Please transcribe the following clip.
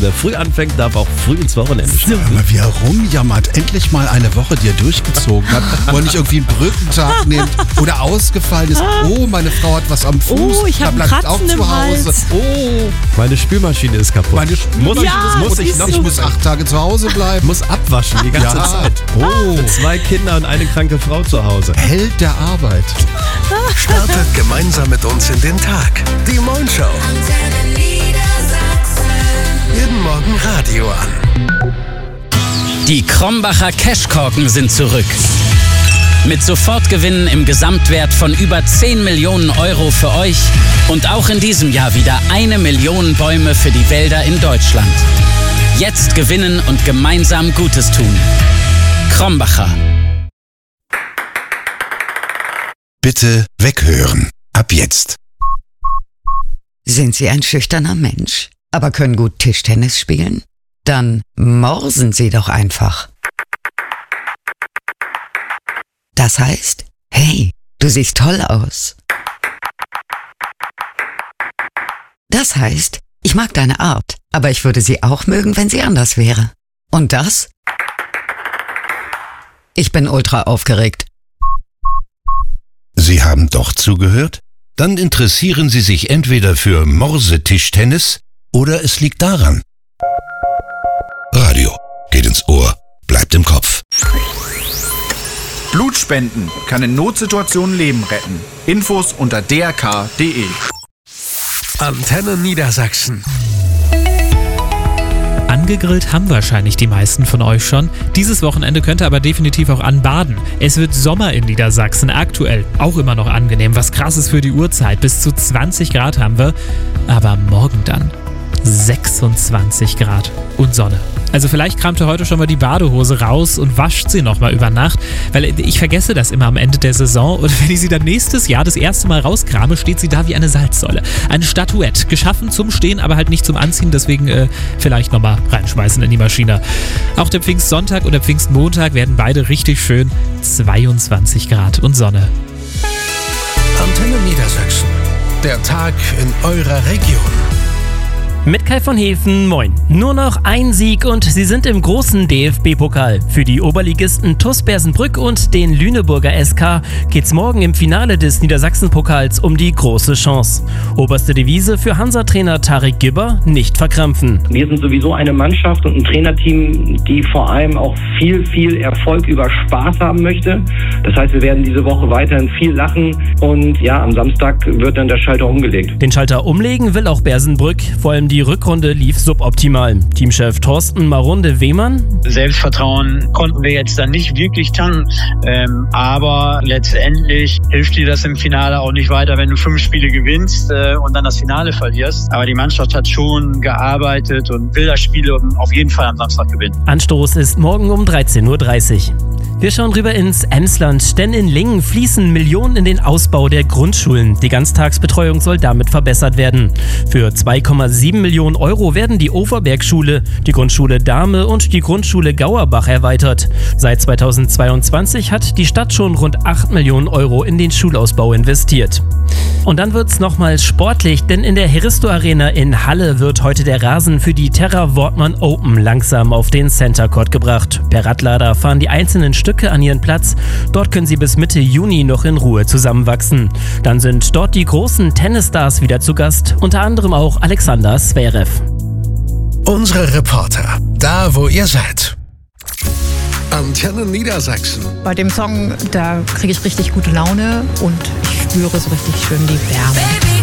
wer früh anfängt, darf auch früh ins Wochenende starten. Aber wie er rumjammert, endlich mal eine Woche, die er durchgezogen hat, wo er nicht irgendwie einen Brückentag nimmt oder ausgefallen ist. Oh, meine Frau hat was am Fuß, Oh, ich da habe bleibt Kratzen auch im zu Hause. Hals. Oh, Meine Spülmaschine ist kaputt. meine Spülmaschine Ja, ich muss 8 Tage zu Hause bleiben. Muss abwaschen die ganze Ja. Zeit. Oh. Für 2 Kinder und eine kranke Frau zu Hause. Held der Arbeit. Startet gemeinsam mit uns in den Tag. Die Morgenshow. Antenne Niedersachsen. Jeden Morgen Radio an. Die Krombacher Cashkorken sind zurück. Mit Sofortgewinnen im Gesamtwert von über 10 Millionen Euro für euch und auch in diesem Jahr wieder 1 Million Bäume für die Wälder in Deutschland. Jetzt gewinnen und gemeinsam Gutes tun. Krombacher. Bitte weghören. Ab jetzt. Sind Sie ein schüchterner Mensch, aber können gut Tischtennis spielen? Dann morsen Sie doch einfach. Das heißt, hey, du siehst toll aus. Das heißt, ich mag deine Art, aber ich würde sie auch mögen, wenn sie anders wäre. Und das? Ich bin ultra aufgeregt. Sie haben doch zugehört? Dann interessieren Sie sich entweder für Morsetischtennis oder es liegt daran. Radio geht ins Ohr, bleibt im Kopf. Blutspenden kann in Notsituationen Leben retten. Infos unter drk.de. Antenne Niedersachsen. Angegrillt haben wahrscheinlich die meisten von euch schon. Dieses Wochenende könnt ihr aber definitiv auch anbaden. Es wird Sommer in Niedersachsen, aktuell auch immer noch angenehm. Was krass ist für die Uhrzeit, bis zu 20 Grad haben wir. Aber morgen dann 26 Grad und Sonne. Also vielleicht kramt ihr heute schon mal die Badehose raus und wascht sie nochmal über Nacht, weil ich vergesse das immer am Ende der Saison und wenn ich sie dann nächstes Jahr das erste Mal rauskrame, steht sie da wie eine Salzsäule. Eine Statuette, geschaffen zum Stehen, aber halt nicht zum Anziehen, deswegen vielleicht nochmal reinschmeißen in die Maschine. Auch der Pfingstsonntag und der Pfingstmontag werden beide richtig schön 22 Grad und Sonne. Antenne Niedersachsen. Der Tag in eurer Region. Mit Kai von Hefen, moin. Nur noch ein Sieg und sie sind im großen DFB-Pokal. Für die Oberligisten TuS Bersenbrück und den Lüneburger SK geht's morgen im Finale des Niedersachsen-Pokals um die große Chance. Oberste Devise für Hansa-Trainer Tarek Gibber: nicht verkrampfen. Wir sind sowieso eine Mannschaft und ein Trainerteam, die vor allem auch viel Erfolg über Spaß haben möchte. Das heißt, wir werden diese Woche weiterhin viel lachen und ja, am Samstag wird dann der Schalter umgelegt. Den Schalter umlegen will auch Bersenbrück, vor allem die Rückrunde lief suboptimal. Teamchef Thorsten Marunde-Wehmann: Selbstvertrauen konnten wir jetzt dann nicht wirklich tanken, aber letztendlich hilft dir das im Finale auch nicht weiter, wenn du 5 Spiele gewinnst und dann das Finale verlierst. Aber die Mannschaft hat schon gearbeitet und will das Spiel auf jeden Fall am Samstag gewinnen. Anstoß ist morgen um 13.30 Uhr. Wir schauen rüber ins Emsland, denn in Lingen fließen Millionen in den Ausbau der Grundschulen. Die Ganztagsbetreuung soll damit verbessert werden. Für 2,7 Millionen Euro werden die Overbergschule, die Grundschule Dahme und die Grundschule Gauerbach erweitert. Seit 2022 hat die Stadt schon rund 8 Millionen Euro in den Schulausbau investiert. Und dann wird's nochmal sportlich, denn in der Heristo Arena in Halle wird heute der Rasen für die Terra Wortmann Open langsam auf den Center Court gebracht. Per Radlader fahren die einzelnen Stücke an ihren Platz. Dort können sie bis Mitte Juni noch in Ruhe zusammenwachsen. Dann sind dort die großen Tennisstars wieder zu Gast, unter anderem auch Alexander Zverev. Unsere Reporter, da wo ihr seid. Antenne Niedersachsen. Bei dem Song, da kriege ich richtig gute Laune und ich spüre so richtig schön die Wärme.